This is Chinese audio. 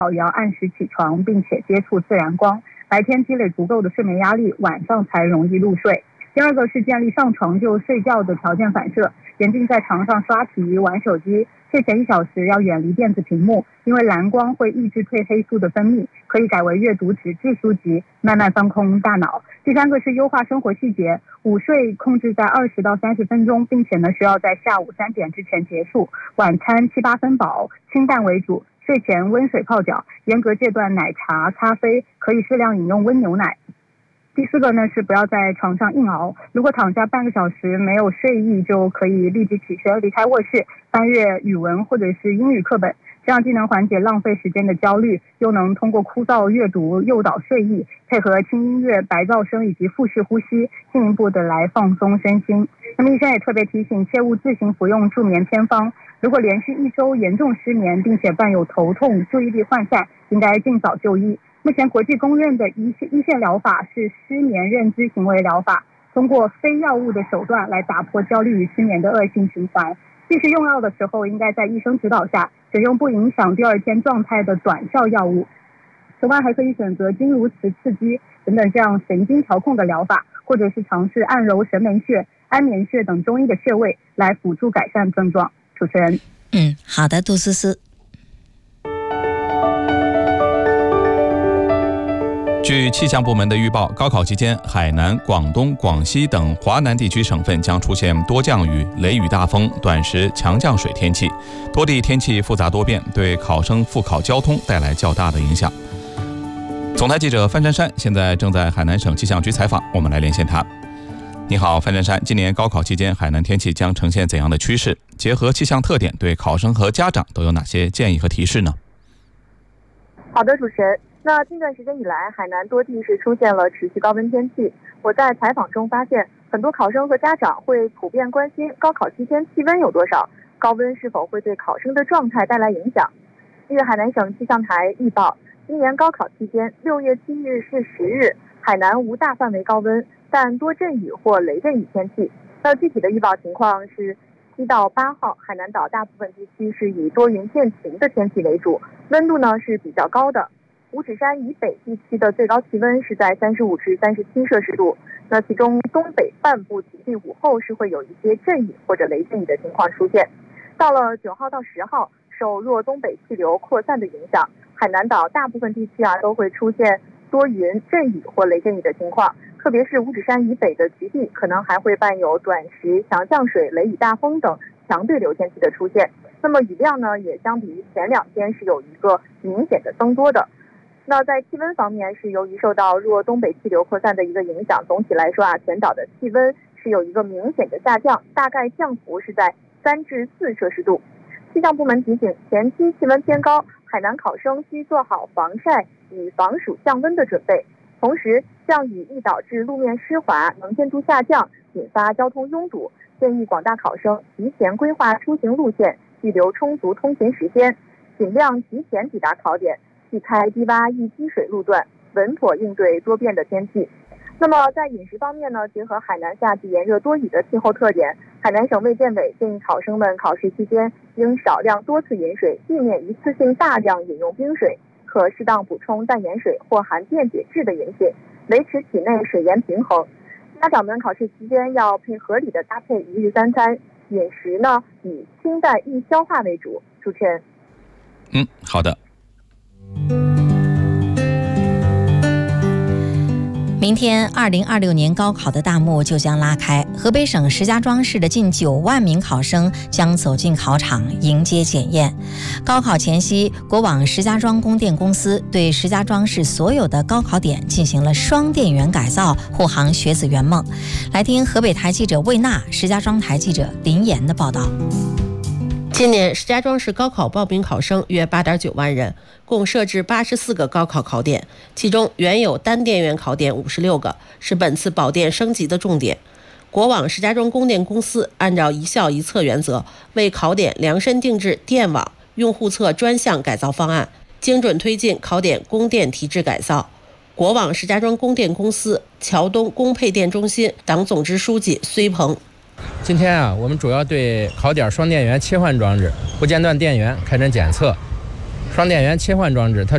也要按时起床，并且接触自然光，白天积累足够的睡眠压力，晚上才容易入睡。第二个是建立上床就睡觉的条件反射，严禁在床上刷题、玩手机。睡前1小时要远离电子屏幕，因为蓝光会抑制褪黑素的分泌，可以改为阅读纸质书籍，慢慢放空大脑。第三个是优化生活细节，午睡控制在20到30分钟，并且需要在下午3点之前结束。晚餐7、8分饱，清淡为主。睡前温水泡脚，严格戒断奶茶、咖啡，可以适量饮用温牛奶。第四个是不要在床上硬熬，如果躺下半个小时没有睡意，就可以立即起身离开卧室，翻阅语文或者是英语课本，这样既能缓解浪费时间的焦虑，又能通过枯燥阅读诱导睡意，配合轻音乐、白噪声以及腹式呼吸，进一步的来放松身心。那么医生也特别提醒，切勿自行服用助眠偏方，如果连续1周严重失眠，并且伴有头痛、注意力涣散，应该尽早就医。目前国际公认的一线疗法是失眠认知行为疗法，通过非药物的手段来打破焦虑与失眠的恶性循环。即使用药的时候，应该在医生指导下选用不影响第二天状态的短效药物。此外，还可以选择经颅磁刺激等等这样神经调控的疗法，或者是尝试按揉神门穴、安眠穴等中医的穴位来辅助改善症状。主持人， 好的，杜思思。 据气象部门的预报，高考期间，海南、广东、广西等华南地区省份将出现多降雨、雷雨大风、短时强降水天气，多地天气复杂多变，对考生复考交通带来较大的影响。总台记者范珊珊现在正在海南省气象局采访，我们来连线他。你好，范珊珊，今年高考期间，海南天气将呈现怎样的趋势？结合气象特点，对考生和家长都有哪些建议和提示呢？ 好的，主持人。那近段时间以来，海南多地是出现了持续高温天气。我在采访中发现，很多考生和家长会普遍关心高考期间气温有多少，高温是否会对考生的状态带来影响。据海南省气象台预报，今年高考期间6月7日至10日，海南无大范围高温，但多阵雨或雷阵雨天气。那具体的预报情况是，7到8号，海南岛大部分地区是以多云见晴的天气为主，温度是比较高的。五指山以北地区的最高气温是在35至37摄氏度，那其中东北半部及其午后是会有一些阵雨或者雷阵雨的情况出现。到了9号到10号，受弱东北气流扩散的影响，海南岛大部分地区都会出现多云、阵雨或雷阵雨的情况，特别是五指山以北的局地可能还会伴有短时强降水、雷雨大风等强对流天气的出现。那么雨量也相比于前2天是有一个明显的增多的。那在气温方面，是由于受到弱东北气流扩散的一个影响，总体来说全岛的气温是有一个明显的下降，大概降幅是在3至4摄氏度。气象部门提醒，前期气温偏高，海南考生需做好防晒与防暑降温的准备。同时，降雨易导致路面湿滑、能见度下降，引发交通拥堵，建议广大考生提前规划出行路线，预留充足通勤时间，尽量提前抵达考点，避开低洼易积水路段，稳妥应对多变的天气。那么在饮食方面结合海南夏季炎热多雨的气候特点，海南省卫健委建议考生们考试期间应少量多次饮水，避免一次性大量饮用冰水，可适当补充淡盐水或含电解质的饮水，维持体内水盐平衡。家长们考试期间要合理的搭配一日3餐，饮食以清淡易消化为主。主持人。 好的。 明天2026年高考的大幕就将拉开，河北省石家庄市的近9万名考生将走进考场迎接检验。高考前夕，国网石家庄供电公司对石家庄市所有的高考点进行了双电源改造，护航学子圆梦。来听河北台记者魏娜、石家庄台记者林岩的报道。 今年石家庄市高考报名考生约8.9万人，共设置84个高考考点，其中原有单电源考点56个，是本次保电升级的重点。国网石家庄供电公司按照一校一策原则，为考点量身定制电网、用户侧专项改造方案，精准推进考点供电提质改造。国网石家庄供电公司桥东供配电中心党总支书记崔鹏。 今天我们主要对考点双电源切换装置不间断电源开展检测。双电源切换装置它